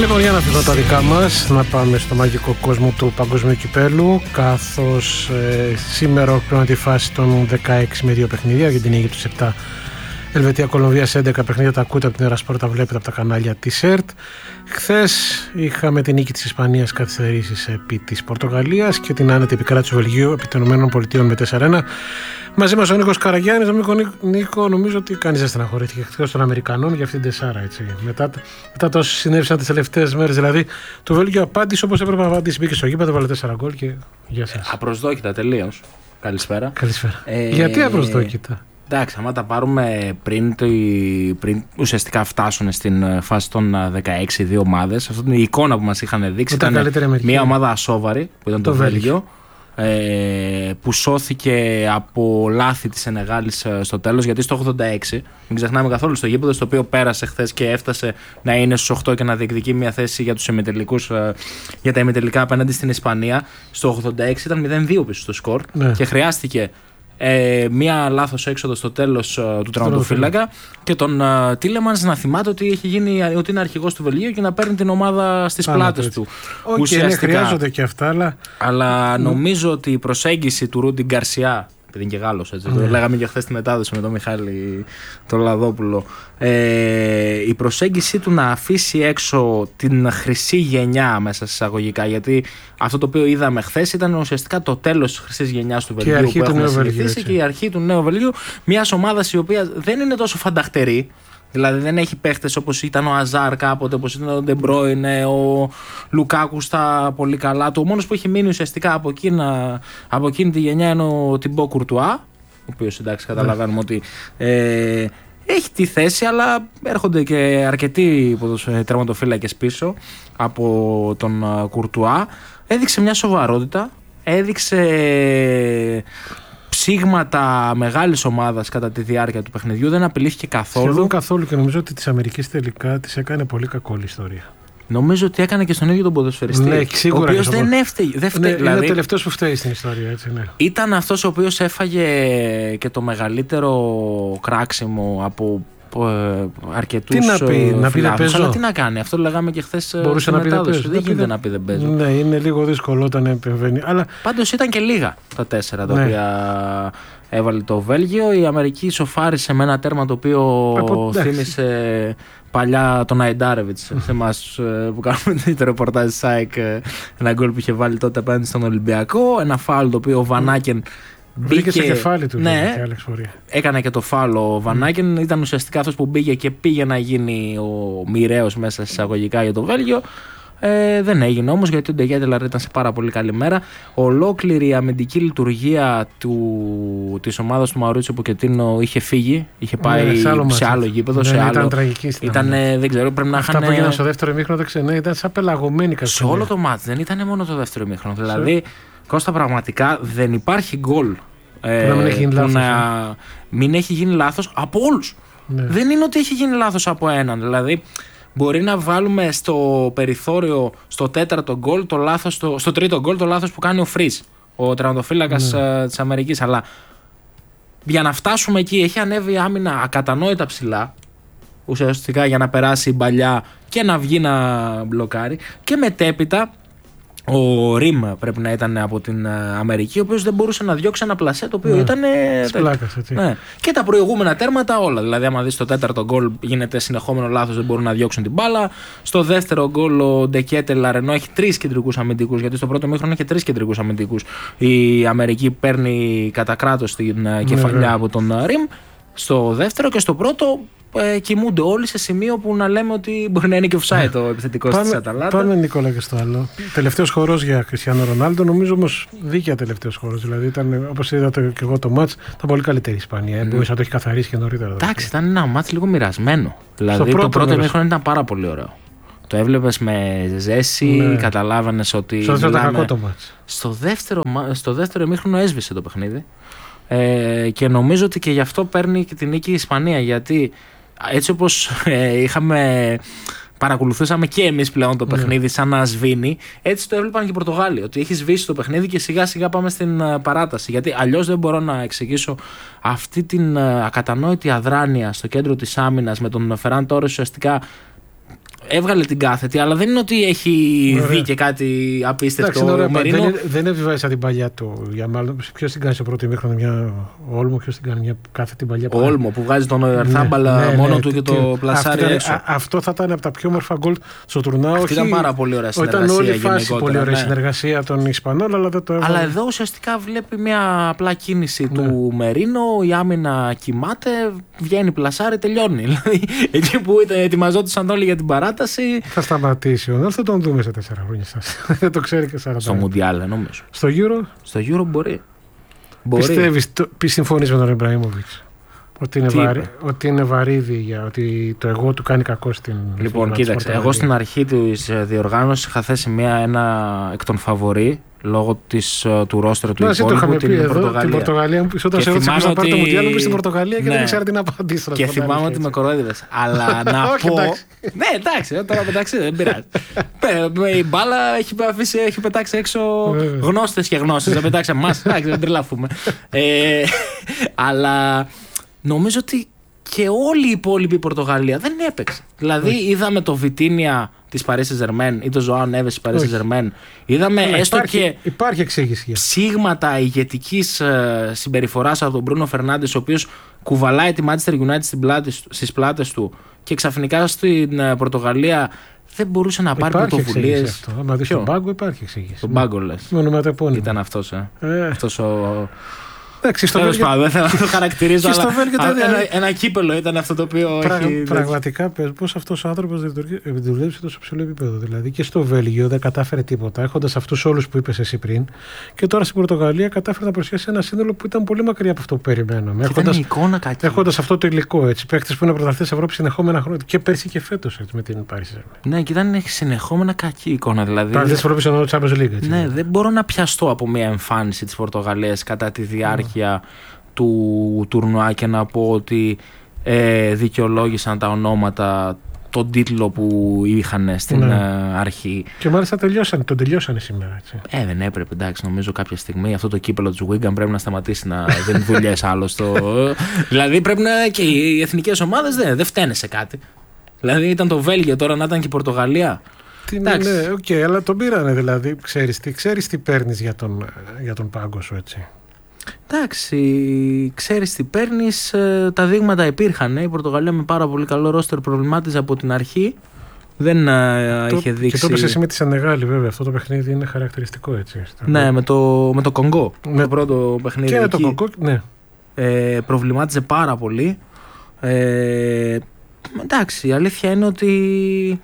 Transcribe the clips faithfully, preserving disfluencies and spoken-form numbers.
Λοιπόν, για να αφήσουμε τα δικά μας, να πάμε στο μαγικό κόσμο του παγκοσμίου κυπέλου, καθώς ε, σήμερα ολοκληρώνεται τη φάση των δεκαέξι με δύο παιχνίδια για την νίκη τους επτά. Ελβετία Κολομβία σε έντεκα παιχνίδια, τα ακούτε από την Ερασπόρ, τα βλέπετε από τα κανάλια της ΕΡΤ. Χθες είχαμε την νίκη της Ισπανίας καθυστερήσεις επί της Πορτογαλίας και την άνετη επικράτηση του Βελγίου επί των ΗΠΑ με τέσσερα ένα. Μαζί μας ο Νίκος Καραγιάννης. Νίκο, νομίζω ότι κανείς δεν στεναχωρήθηκε εκτός των Αμερικανών για αυτήν την τεσσάρα. Έτσι. Μετά, μετά το όσο συνέβησαν τις τελευταίες μέρες, δηλαδή το Βέλγιο απάντησε όπως έπρεπε να απαντήσει. Μπήκε στο γήπεδο, βάλε τέσσερα γκολ και γεια σας. Απροσδόκητα τελείως. Καλησπέρα. Καλησπέρα. Ε, Γιατί απροσδόκητα? Εντάξει, άμα τα πάρουμε πριν, το, πριν ουσιαστικά φτάσουν στην φάση των δεκαέξι δύο ομάδες, αυτή είναι η εικόνα που μας είχαν δείξει. Ήταν μια ομάδα ασόβαρη που ήταν το, το Βέλγιο, ε, που σώθηκε από λάθη της Σενεγάλης στο τέλος, γιατί στο ογδόντα έξι, μην ξεχνάμε καθόλου, στο γήπεδο στο οποίο πέρασε χθες και έφτασε να είναι στους οκτώ και να διεκδικεί μια θέση για τους ημιτελικούς, για τα ημιτελικά απέναντι στην Ισπανία, στο ογδόντα έξι ήταν μηδέν δύο πίσω στο σκορ, ναι. Και χρειάστηκε Ε, μία λάθος έξοδο στο τέλος uh, του τραυματοφύλακα και τον uh, Τίλεμανς να θυμάται ότι, έχει γίνει, ότι είναι αρχηγός του Βελγίου και να παίρνει την ομάδα στις Άρα, πλάτες του. Okay, ουσιαστικά, ναι, χρειάζονται και αυτά, αλλά, αλλά νομίζω ότι η προσέγγιση του Ρούντι Γκαρσιά, επειδή είναι και Γάλλος, έτσι, mm. το λέγαμε και χθες στη μετάδοση με τον Μιχάλη τον Λαδόπουλο, ε, η προσέγγιση του να αφήσει έξω την χρυσή γενιά μέσα εισαγωγικά, γιατί αυτό το οποίο είδαμε χθες ήταν ουσιαστικά το τέλος της χρυσής γενιάς του Βελγίου που έχουμε συνηθίσει και η αρχή του νέου Βελγίου, μιας ομάδας η οποία δεν είναι τόσο φανταχτερή. Δηλαδή δεν έχει παίχτες όπως ήταν ο Αζάρ κάποτε, όπως ήταν ο Ντεμπρόινε, ο Λουκάκου στα πολύ καλά του. Ο μόνος που έχει μείνει ουσιαστικά από, εκείνα, από εκείνη τη γενιά είναι ο Τιμπό Κουρτουά, ο οποίος, εντάξει, καταλαβαίνουμε ότι ε, έχει τη θέση, αλλά έρχονται και αρκετοί τερματοφύλακες πίσω από τον Κουρτουά. Έδειξε μια σοβαρότητα, έδειξε ψήγματα μεγάλης ομάδας κατά τη διάρκεια του παιχνιδιού, δεν απειλήθηκε καθόλου. Σχεδόν καθόλου, και νομίζω ότι της Αμερικής τελικά της έκανε πολύ κακόλη ιστορία. Νομίζω ότι έκανε και στον ίδιο τον ποδοσφαιριστή. Ναι, σίγουρα. Ο οποίος δεν έφταιγε. Δεν φταί, ναι, δηλαδή, είναι ο τελευταίος που φταίει στην ιστορία, έτσι, ναι. Ήταν αυτός ο οποίος έφαγε και το μεγαλύτερο κράξιμο από ε, αρκετούς. Τι να πει, να πει δεν παίζω. Αλλά τι να κάνει, αυτό λέγαμε και χθες. Μπορούσε να πει δεν παίζω. Δεν γίνεται να πει δεν παίζω. Ναι, είναι λίγο δύσκολο όταν επεμβαίνει. Αλλά... Πάντως ήταν και λίγα τα τέσσερα τα ναι. οποία έβαλε το Βέλγιο. Η Αμερική σοφάρισε με ένα τέρμα το οποίο Από... θύμισε παλιά τον Αϊντάρεβιτς σε εμάς που κάνουμε το ρεπορτάζ της ΑΕΚ, ένα γκολ που είχε βάλει τότε απέναντι στον Ολυμπιακό, ένα φάουλ το οποίο ο Βανάκεν μπήκε στο κεφάλι του, ναι, και έκανε και το φάουλ ο Βανάκεν, mm. ήταν ουσιαστικά αυτός που μπήκε και πήγε να γίνει ο μοιραίος μέσα εισαγωγικά για το Βέλγιο. Ε, δεν έγινε όμως, γιατί ο Ντεγέτελαρ ήταν σε πάρα πολύ καλή μέρα. Ολόκληρη η αμυντική λειτουργία του, της ομάδας του Μαουρίτσιο Ποκετίνο είχε φύγει, είχε πάει ναι, σε άλλο, σε άλλο γήπεδο. Ναι, σε άλλο. Ήταν τραγική στην ήταν, ε, δεν ξέρω, πρέπει να Αυτά είχαν. που έγιναν στο δεύτερο ημίχρονο, δεν ξέρω, ναι, ήταν σαν πελαγωμένη σε όλο το μάτς, δεν ήταν μόνο το δεύτερο ημίχρονο. Δηλαδή, Κώστα, πραγματικά δεν υπάρχει γκολ ε, να μην έχει γίνει λάθος, να ε. μην έχει γίνει λάθος από όλους. Ναι. Δεν είναι ότι έχει γίνει λάθος από έναν. Δηλαδή, μπορεί να βάλουμε στο περιθώριο, στο τέταρτο γκολ, το λάθος, στο, στο τρίτο γκολ, το λάθος που κάνει ο Φρις, ο τερματοφύλακας ναι. της Αμερικής. Αλλά για να φτάσουμε εκεί, έχει ανέβει η άμυνα ακατανόητα ψηλά, ουσιαστικά για να περάσει η μπαλιά και να βγει να μπλοκάρει. Και μετέπειτα, ο Ριμ πρέπει να ήταν από την Αμερική, ο οποίος δεν μπορούσε να διώξει ένα πλασέ το οποίο ναι. ήταν. Πλάκας, ναι. Και τα προηγούμενα τέρματα όλα. Δηλαδή, άμα δεις το τέταρτο γκολ, γίνεται συνεχόμενο λάθος, δεν μπορούν να διώξουν την μπάλα. Στο δεύτερο γκολ, ο Ντεκέτελαρ, ενώ έχει τρεις κεντρικούς αμυντικούς, γιατί στο πρώτο μήχρονο έχει τρεις κεντρικούς αμυντικούς, η Αμερική παίρνει κατά κράτος την ναι, κεφαλιά ναι. από τον Ριμ. Στο δεύτερο και στο πρώτο ε, κοιμούνται όλοι σε σημείο που να λέμε ότι μπορεί να είναι και offside το επιθετικό της Αταλάντα. Πάμε, Νικόλα, και στο άλλο. Τελευταίος χορός για Κριστιάνο Ρονάλντο, νομίζω όμως δίκαια τελευταίος χορός. Δηλαδή, ήταν, όπως είδατε και εγώ το μάτς, ήταν πολύ καλύτερη η Ισπανία. Mm. Μπορούσε να το έχει καθαρίσει και νωρίτερα. Εντάξει, ήταν ένα μάτς λίγο μοιρασμένο. Δηλαδή, πρώτο, το πρώτο ημίχρονο ήταν πάρα πολύ ωραίο. Το έβλεπες με ζέση, ναι. καταλάβανες ότι. Στο δεύτερο κακό το μάτς. Στο δεύτερο, στο δεύτερο ημίχρονο έσβησε το παιχνίδι. Ε, και νομίζω ότι και γι' αυτό παίρνει και την νίκη η Ισπανία, γιατί έτσι όπως ε, είχαμε, παρακολουθούσαμε και εμείς πλέον το παιχνίδι σαν να σβήνει, έτσι το έβλεπαν και οι Πορτογάλοι, ότι έχει σβήσει το παιχνίδι και σιγά σιγά πάμε στην uh, παράταση, γιατί αλλιώς δεν μπορώ να εξηγήσω αυτή την uh, ακατανόητη αδράνεια στο κέντρο της άμυνας με τον Φεράν Τόρες ουσιαστικά έβγαλε την κάθετη, αλλά δεν είναι ότι έχει Ωραία. δει και κάτι απίστευτο. Εντάξει, ωραία, Μερίνο... δεν, δεν έβγαλε σαν την παλιά του. Ποιο την κάνει στο πρώτο ημίχρονο, μια Όλμο, ποιο την κάνει μια κάθετη παλιά. Ο Όλμο που βγάζει τον Ερθάμπαλα ναι, ναι, μόνο ναι, του και τι, το πλασάρι αυτό, έξω. Α, αυτό θα ήταν από τα πιο όμορφα γκολ στο τουρνάο. Αυτή ήταν πάρα πολύ ωραία συνεργασία. Ήταν όλη η φάση πολύ ωραία ναι. συνεργασία των Ισπανών, αλλά δεν το έβαλε. Αλλά εδώ ουσιαστικά βλέπει μια απλά κίνηση ναι. του Μερίνο, η άμυνα κοιμάται, βγαίνει πλασάρι, τελειώνει. Δηλαδή εκεί που ετοιμαζόντουσαν όλοι για την παράταση. Θα σταματήσει ο Νέλ, θα τον δούμε σε τέσσερα χρόνια. Δεν το ξέρει και σαράντα. Στο Μουντιάλ, νομίζω. Στο Euro. Στο Euro μπορεί. Πιστεύεις, συμφωνείς με τον Ιμπραήμοβιτς ότι είναι, βαρύ, ότι είναι βαρύδι, για ότι το εγώ του κάνει κακό στην. Λοιπόν, κοίταξε. Εγώ στην αρχή της διοργάνωσης είχα θέσει μια, ένα εκ των φαβορί λόγω της, του ρόστερ του υπόλοιπου την εδώ, Πορτογαλία. Την Πορτογαλία όταν σε ρώτησα να πάρει το Μουντιάλ, μου πει στην Πορτογαλία και ναι. δεν ήξερα την απαντήσω. Και θυμάμαι ότι με κορόιδευες. Αλλά να πω. Ναι, εντάξει, τώρα μεταξύ δεν πειράζει. Η μπάλα έχει, αφήσει, έχει πετάξει έξω γνώστες και γνώσεις. Δεν πετάξει εμάς. Εντάξει, δεν τρελαθούμε. Αλλά νομίζω ότι και όλη η υπόλοιπη Πορτογαλία δεν έπαιξε. Δηλαδή, όχι. είδαμε το Βιτίνια της Παρί Σεν-Ζερμέν ή το Ζωάο Νέβες της Παρί Σεν-Ζερμέν. Είδαμε ναι, έστω υπάρχει, και υπάρχει εξήγηση. ψήγματα ηγετικής uh, συμπεριφοράς από τον Μπρούνο Φερνάντες, ο οποίος κουβαλάει τη Manchester United στις πλάτες του και ξαφνικά στην uh, Πορτογαλία δεν μπορούσε να πάρει πρωτοβουλίες. Αν δεις τον πάγκο, υπάρχει εξήγηση. Τον πάγκο λες. Ήταν αυτός, ε. ε. αυτός ο. Εντάξει, στο Τέλος πάντων, δεν θέλω να το χαρακτηρίζω, αλλά ένα, ένα, ένα κύπελο ήταν αυτό το οποίο Πρα, έχει... Πραγματικά, πώς αυτός ο άνθρωπος δουλεύει σε τόσο ψηλό επίπεδο. Δηλαδή και στο Βέλγιο δεν κατάφερε τίποτα, έχοντας αυτούς όλους που είπες εσύ πριν, και τώρα στην Πορτογαλία κατάφερε να παρουσιάσει ένα σύνολο που ήταν πολύ μακριά από αυτό που περιμέναμε. Έχοντας, εικόνα κακή. Έχοντας αυτό το υλικό, έτσι, παίκτες που είναι πρωταθλητές Ευρώπης συνεχόμενα χρόνια και πέρσι και φέτος με την Παρί Σεν-Ζερμέν. Ναι, και ήταν συνεχόμενα κακή εικόνα. Δηλαδή. Πρωταθλητές Ευρώπης εννοώ Champions League. Έτσι, ναι, δεν μπορώ να πιαστώ από μια εμφάνιση της Πορτογαλίας κατά τη διάρκεια. Mm. του τουρνουά και να πω ότι ε, δικαιολόγησαν τα ονόματα τον τίτλο που είχαν στην ναι. ε, αρχή. Και μάλιστα τελειώσανε, τον τελειώσανε σήμερα. Έτσι. Ε, δεν έπρεπε, εντάξει, νομίζω κάποια στιγμή αυτό το κύπελο του Wigan πρέπει να σταματήσει να δίνει δουλειές άλλο στο... δηλαδή πρέπει να και οι εθνικές ομάδες δεν, δεν φταίνε σε κάτι. Δηλαδή ήταν το Βέλγιο, τώρα να ήταν και η Πορτογαλία. Τι, ναι, ναι, οκ, okay, αλλά τον πήρανε δηλαδή, ξέρεις τι, ξέρεις τι παίρνεις για τον, για τον πάγκο σου, έτσι. Εντάξει, ξέρεις τι παίρνεις, ε, τα δείγματα υπήρχαν. Η Πορτογαλία με πάρα πολύ καλό ρόστερ προβλημάτιζε από την αρχή. Δεν ε, το, είχε δείξει. Και το έπαιξε εσύ με τη Σενεγάλη, βέβαια. Αυτό το παιχνίδι είναι χαρακτηριστικό, έτσι. Ναι, με το, με το Κονγκό. Με το πρώτο παιχνίδι. Και με το Κονγκό, ναι. Ε, προβλημάτιζε πάρα πολύ. Ε, εντάξει, η αλήθεια είναι ότι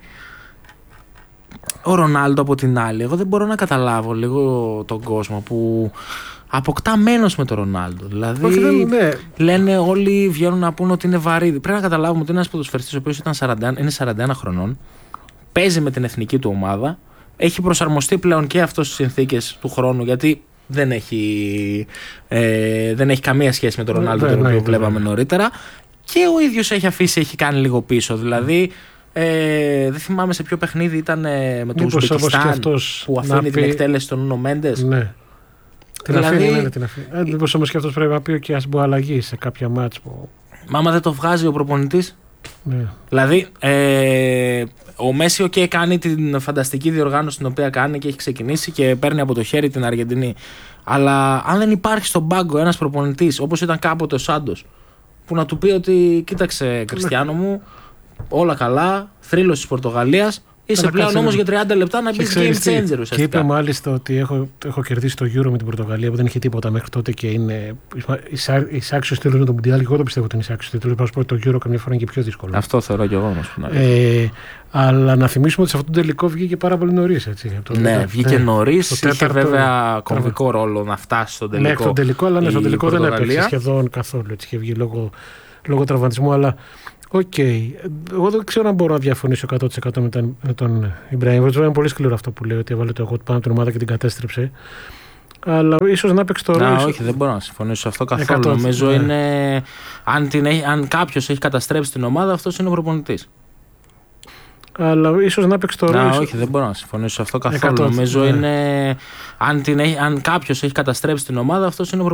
ο Ρονάλντο από την άλλη, εγώ δεν μπορώ να καταλάβω λίγο τον κόσμο που αποκτά μένος με τον Ρονάλντο. Δηλαδή, όχι, δεν, ναι. λένε όλοι, βγαίνουν να πούνε ότι είναι βαρύδι. Πρέπει να καταλάβουμε ότι είναι ένας ποδοσφαιριστής ο οποίος ήταν σαράντα, είναι σαράντα ένα χρονών, παίζει με την εθνική του ομάδα, έχει προσαρμοστεί πλέον και αυτό στις συνθήκες του χρόνου, γιατί δεν έχει, ε, δεν έχει καμία σχέση με τον Ρονάλντο, τον οποίο βλέπαμε νωρίτερα, και ο ίδιος έχει αφήσει, έχει κάνει λίγο πίσω. Δηλαδή, Ε, δεν θυμάμαι σε ποιο παιχνίδι ήταν ε, με τον Ουσμπεκιστάν που αφήνει την πει... εκτέλεση των Νούνο Μέντες. Ναι. Την δηλαδή... αφήνει, ναι, την αφήνει. Ε, μήπως όμως και αυτός πρέπει να πει και ας μπορεί αλλαγή σε κάποια μάτς που... Μα άμα δεν το βγάζει ο προπονητής. Ναι. Δηλαδή, ε, ο Μέση okay, κάνει την φανταστική διοργάνωση την οποία κάνει και έχει ξεκινήσει και παίρνει από το χέρι την Αργεντινή. Αλλά αν δεν υπάρχει στον πάγκο ένας προπονητής, όπως ήταν κάποτε ο Σάντος, που να του πει ότι κοίταξε Κριστιάνο μου, όλα καλά, θρύλος της Πορτογαλίας. Είσαι πλέον όμως για τριάντα λεπτά να μπεις game changer ουσιαστικά. Και είπε μάλιστα ότι έχω, έχω κερδίσει το Euro με την Πορτογαλία που δεν είχε τίποτα μέχρι τότε και είναι εισάξιος τίτλος με το Μουντιάλ. Εγώ το πιστεύω ότι είναι εισάξιος τίτλος. Πάω πω το Euro καμιά φορά είναι και πιο δύσκολο. Αυτό θεωρώ και εγώ όμως. Ε, αλλά να θυμίσουμε ότι σε αυτό το τελικό βγήκε πάρα πολύ νωρίς. Ναι, ναι, βγήκε ναι, νωρίς. Είχε τέταρτο, βέβαια κομβικό ρόλο να φτάσει στον τελικό. Μέχρι τον τελικό, αλλά ναι, στον τελικό δεν έπαιξε σχεδόν καθόλου. Έτσι είχε βγει λόγω, λόγω τραυματισμού. Αλλά οκ. Okay. Εγώ δεν ξέρω αν μπορώ να διαφωνήσω εκατό τοις εκατό με τον, με τον Ιμπραήμοβιτς. Είναι πολύ σκληρό αυτό που λέει, ότι έβαλε το εγώ του πάνω από την ομάδα και την κατέστρεψε. Αλλά ίσως να παίξει το ρόλο. Να, όχι, δεν μπορώ να συμφωνήσω σε αυτό καθόλου. εκατό, νομίζω ναι. είναι. Αν, αν κάποιος έχει καταστρέψει την ομάδα, αυτός είναι ο προπονητής. Αλλά ίσως να παίξει το ρόλο. Να, όχι, δεν μπορώ να συμφωνήσω σε αυτό καθόλου. εκατό, νομίζω ναι. είναι. Αν, αν κάποιος έχει καταστρέψει την ομάδα, αυτός είναι ο προπονητής.